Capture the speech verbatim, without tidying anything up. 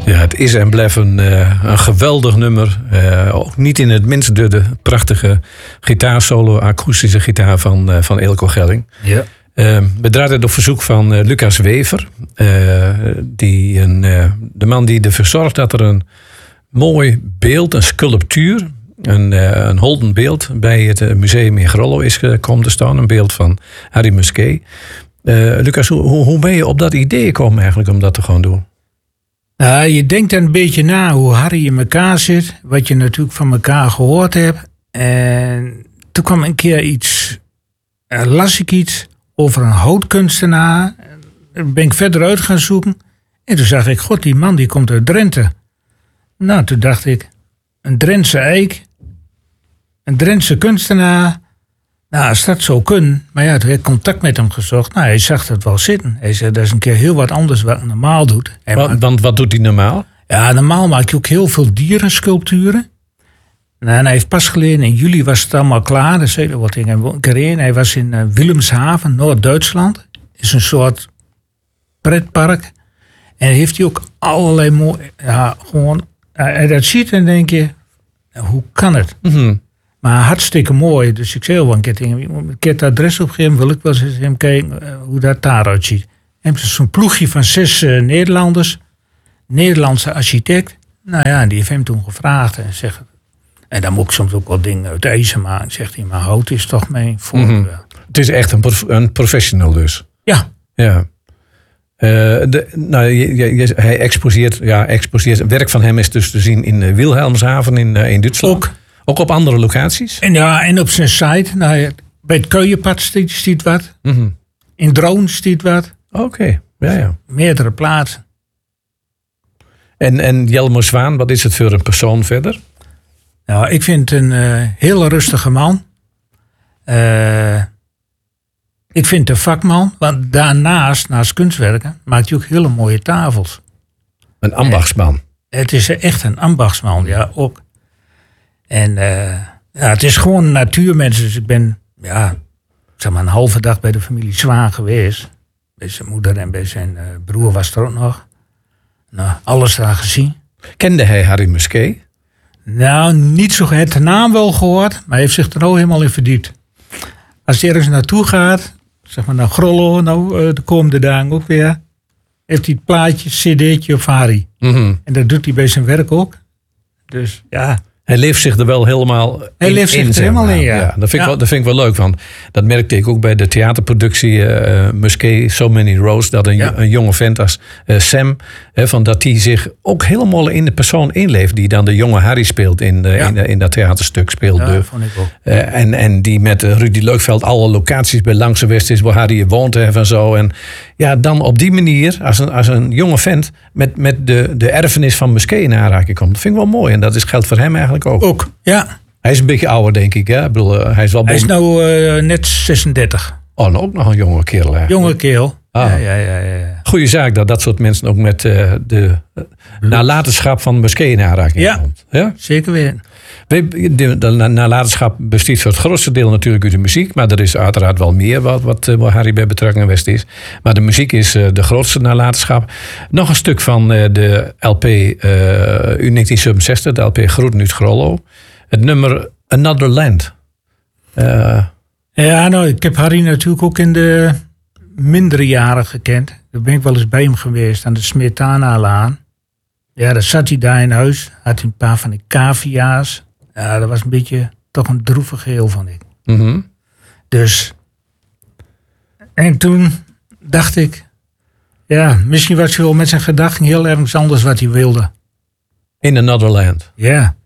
Ja, het is en blijft een, uh, een geweldig nummer. Uh, ook niet in het minst door de prachtige gitaarsolo, akoestische gitaar van, uh, van Eelco Gelling. Ja. Uh, we draaien het op verzoek van uh, Lucas Wever. Uh, die een, uh, de man die ervoor zorgt dat er een mooi beeld, een sculptuur, een, uh, een holden beeld bij het uh, museum in Grollo is gekomen te staan. Een beeld van Harry Musquet. Uh, Lucas, hoe, hoe ben je op dat idee gekomen eigenlijk om dat te gaan doen? Nou, je denkt dan een beetje na hoe Harry in elkaar zit. Wat je natuurlijk van elkaar gehoord hebt. En toen kwam een keer iets, uh, las ik iets over een houtkunstenaar. Daar ben ik verder uit gaan zoeken. En toen zag ik, god, die man die komt uit Drenthe. Nou, toen dacht ik, een Drentse eik. Een Drentse kunstenaar. Nou, als dat zo kan. Maar ja, toen heb ik contact met hem gezocht. Nou, hij zag het wel zitten. Hij zei, dat is een keer heel wat anders wat hij normaal doet. Want, maakt, want wat doet hij normaal? Ja, normaal maak je ook heel veel dierensculpturen. Nou, en hij heeft pas geleden, in juli was het allemaal klaar. Dus er wat een keer in. Hij was in uh, Wilhelmshaven, Noord-Duitsland. Is een soort pretpark. En heeft hij ook allerlei mooie... Ja, gewoon... Als je dat ziet, dan denk je... Nou, hoe kan het? Mm-hmm. Maar hartstikke mooi. Dus ik zei wel een keer tegen hem... Een keer het adres opgeven, wil ik wel eens hem kijken uh, hoe dat daaruit ziet. En zo'n ploegje van zes uh, Nederlanders. Nederlandse architect. Nou ja, die heeft hem toen gevraagd. En, zegt, en dan moet ik soms ook wel dingen uit ijzer maken. Zegt hij, maar hout is toch mijn voordeel. Mm-hmm. Het is echt een, prof, een professional dus. Ja. Ja. Uh, de, nou, je, je, hij exposeert, ja, exposeert. Het werk van hem is dus te zien in Wilhelmshaven in, uh, in Duitsland. Ook. Ook op andere locaties? En ja, en op zijn site. Nou, bij het Keuienpad stiet, stiet wat. Mm-hmm. In Drone stiet wat. Oké, okay. ja, ja. Meerdere plaatsen. En, en Jelmer Zwaan, wat is het voor een persoon verder? Nou, ik vind het een uh, hele rustige man. Uh, ik vind het een vakman. Want daarnaast, naast kunstwerken, maakt hij ook hele mooie tafels. Een ambachtsman. En het is echt een ambachtsman, ja, ook. En uh, ja, het is gewoon een natuurmens. Dus ik ben, ja, zeg maar een halve dag bij de familie Zwaan geweest. Bij zijn moeder en bij zijn uh, broer was er ook nog. Nou, alles daar gezien. Kende hij Harry Musquet? Nou, niet zo. Hij heeft de naam wel gehoord, maar hij heeft zich er ook helemaal in verdiept. Als hij ergens naartoe gaat, zeg maar naar Grollo, nou, uh, de komende dagen ook weer, heeft hij het plaatje, cd'tje of Harry. Mm-hmm. En dat doet hij bij zijn werk ook. Dus ja. Hij leeft zich er wel helemaal in. Hij leeft zich in, er helemaal in, ja. ja dat, vind ja. ik wel, dat vind ik wel leuk. Want dat merkte ik ook bij de theaterproductie uh, Musquet, So Many Roses. Dat een, ja. een jonge vent als uh, Sam, hè, van dat hij zich ook helemaal in de persoon inleeft. Die dan de jonge Harry speelt in, uh, ja. in, uh, in dat theaterstuk. Speelde. Ja, dat vond ik ook. Uh, en, en die met uh, Rudy Leukveld alle locaties bij Langse West is waar Harry woont en zo. En ja, dan op die manier, als een, als een jonge vent, met, met de, de erfenis van Musquet in aanraking komt. Dat vind ik wel mooi. En dat is, geldt voor hem eigenlijk ook. Ook, ja. Hij is een beetje ouder, denk ik. Hè? Ik bedoel, uh, hij is wel Hij is nou uh, net zesendertig. Oh, nou ook nog een jonge kerel. Hè? Jonge kerel. Ah. Ja, ja, ja, ja. Goeie zaak dat dat soort mensen ook met uh, de uh, nalatenschap van Musquet in aanraking ja. komt. Ja, zeker weer. De, de, de nalatenschap bestaat voor het grootste deel natuurlijk uit de muziek. Maar er is uiteraard wel meer wat, wat waar Harry bij betrokken geweest is. Maar de muziek is uh, de grootste nalatenschap. Nog een stuk van uh, de L P uh, uit negentien zevenenzestig, de L P Groeten uit Grollo. Het nummer Another Land. Uh, ja, nou, ik heb Harry natuurlijk ook in de mindere jaren gekend. Daar ben ik wel eens bij hem geweest aan de Smetana-laan. Ja, dan zat hij daar in huis. Had hij een paar van die cavia's. Ja, dat was een beetje toch een droevig geheel, vond ik. Mm-hmm. Dus. En toen dacht ik. Ja, misschien was hij wel met zijn gedachten heel ergens anders wat hij wilde. In Another Land. Ja.